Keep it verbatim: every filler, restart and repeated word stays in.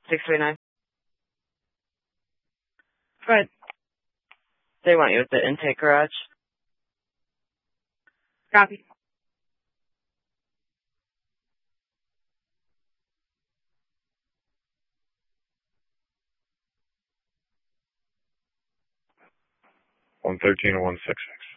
six three nine. Go ahead. They want you at the intake garage. Copy. one thirteen or one six six.